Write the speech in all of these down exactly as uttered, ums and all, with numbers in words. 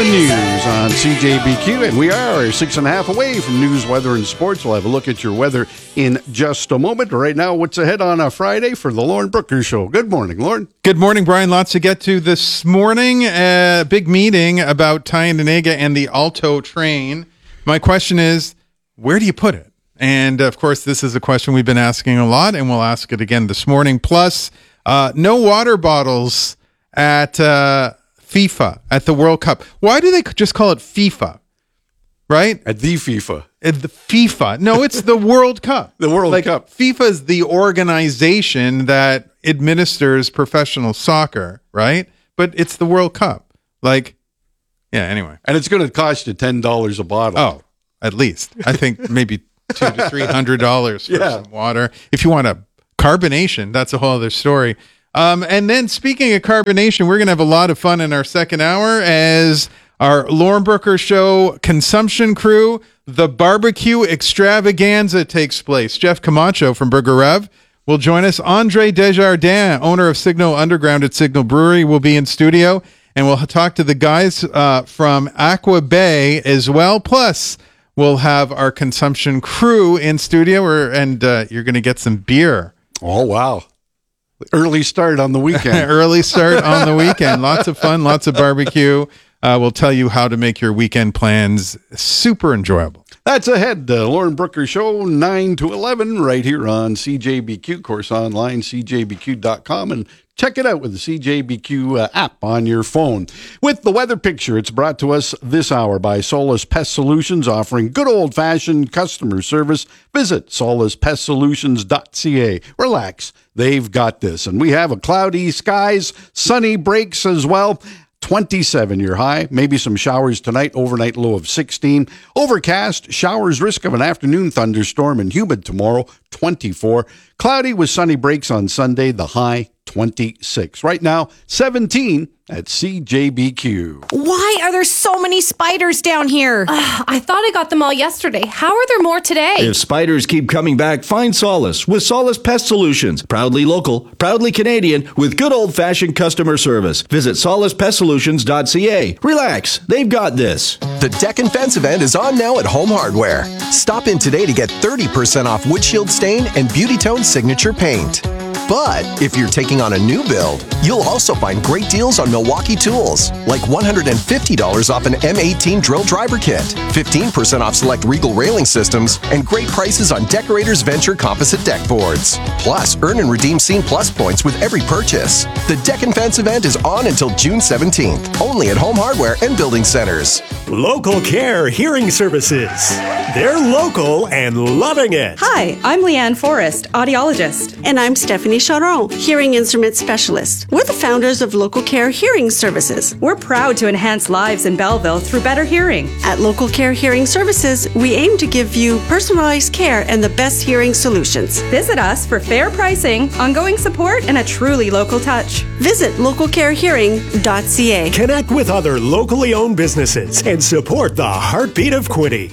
seven News on C J B Q, and we are six and a half away from news, weather, and sports. We'll have a look at your weather in just a moment. Right now, what's ahead on a Friday for the Lauren Brooker Show? Good morning, Lauren. Good morning, Brian. Lots to get to this morning. A uh, big meeting about Tyendinaga and the Alto train. My question is, where do you put it? And, of course, this is a question we've been asking a lot, and we'll ask it again this morning. Plus, uh, no water bottles at uh, FIFA, at the World Cup. Why do they just call it FIFA, right? At the FIFA. At the FIFA. No, it's the World Cup. The World like, Cup. FIFA is the organization that administers professional soccer, right? But it's the World Cup. Like, yeah, anyway. And it's going to cost you ten dollars a bottle. Oh, at least. I think maybe two to three hundred dollars for yeah. some water. If you want a carbonation, that's a whole other story. Um, and then speaking of carbonation, we're going to have a lot of fun in our second hour as our Lauren Brooker Show consumption crew, the barbecue extravaganza takes place. Jeff Camacho from Burger Rev will join us. Andre Desjardins, owner of Signal Underground at Signal Brewery, will be in studio. And we'll talk to the guys uh, from Aqua Bay as well. Plus, we'll have our consumption crew in studio, or, and uh, you're going to get some beer. Oh, wow. Early start on the weekend. Early start on the weekend. Lots of fun, lots of barbecue. Uh, we'll tell you how to make your weekend plans super enjoyable. That's ahead. The Lauren Brooker Show, nine to eleven, right here on C J B Q. Of course, online, C J B Q dot com. And check it out with the C J B Q uh, app on your phone. With the weather picture, it's brought to us this hour by Solus Pest Solutions, offering good old-fashioned customer service. Visit solus pest solutions dot c a. Relax. They've got this. And we have a cloudy skies, sunny breaks as well. twenty-seven your high, maybe some showers tonight, overnight low of sixteen. Overcast, showers, risk of an afternoon thunderstorm, and humid tomorrow, twenty-four. Cloudy with sunny breaks on Sunday, the high twenty-six. Right now, seventeen at C J B Q. Why are there so many spiders down here? Uh, I thought I got them all yesterday. How are there more today? If spiders keep coming back, find solace with Solus Pest Solutions. Proudly local, proudly Canadian, with good old-fashioned customer service. Visit solus pest solutions dot c a. Relax, they've got this. The Deck and Fence event is on now at Home Hardware. Stop in today to get thirty percent off windshield stain and Beauty Tone signature paint. But if you're taking on a new build, you'll also find great deals on Milwaukee tools, like one hundred fifty dollars off an M eighteen drill driver kit, fifteen percent off select Regal railing systems, and great prices on Decorators Venture composite deck boards. Plus, earn and redeem Scene Plus points with every purchase. The Deck and Fence event is on until June seventeenth, only at Home Hardware and Building Centers. Local Care Hearing Services. They're local and loving it. Hi, I'm Leanne Forrest, audiologist. And I'm Stephanie Charon, hearing instrument specialist. We're the founders of Local Care Hearing Services. We're proud to enhance lives in Belleville through better hearing. At Local Care Hearing Services, we aim to give you personalized care and the best hearing solutions. Visit us for fair pricing, ongoing support, and a truly local touch. Visit local care hearing dot c a. Connect with other locally owned businesses and support the heartbeat of Quinte.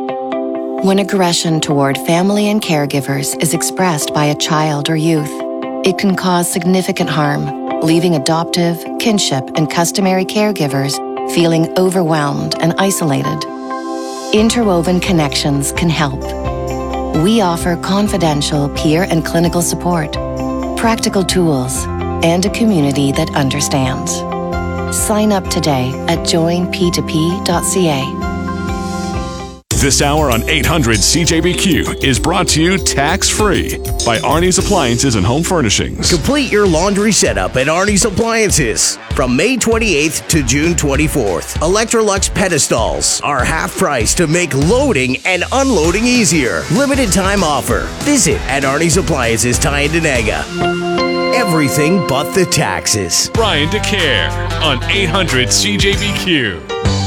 When aggression toward family and caregivers is expressed by a child or youth, it can cause significant harm, leaving adoptive, kinship, and customary caregivers feeling overwhelmed and isolated. Interwoven Connections can help. We offer confidential peer and clinical support, practical tools, and a community that understands. Sign up today at join p two p dot c a. This hour on eight hundred C J B Q is brought to you tax-free by Arnie's Appliances and Home Furnishings. Complete your laundry setup at Arnie's Appliances. From May twenty-eighth to June twenty-fourth, Electrolux pedestals are half price to make loading and unloading easier. Limited time offer. Visit at Arnie's Appliances, Tyendinaga. Everything but the taxes. Brian DeCare on eight hundred C J B Q.